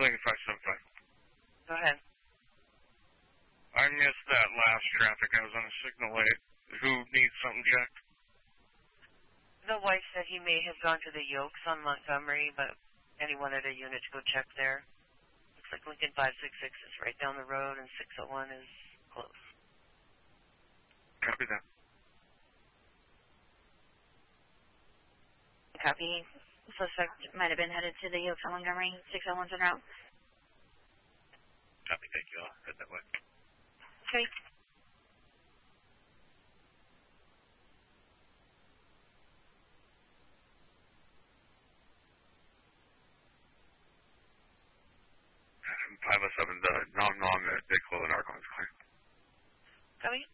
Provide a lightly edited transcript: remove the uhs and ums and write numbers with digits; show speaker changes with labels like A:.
A: Lincoln 575.
B: Go ahead.
A: I missed that last traffic. I was on a signal light. Who needs something checked?
B: The wife said he may have gone to the Yokes on Montgomery, and he wanted a unit to go check there. Looks like Lincoln 566 is right down the road, and 601 is close.
A: Copy that.
C: Copy. Suspect might have been headed to the Yokes on Montgomery. 601's en route.
A: Copy, thank you. I'll head that way.
C: Okay.
A: I'm 507, the Nom Nom, Diclo, and Argonne's clear.
B: Copy.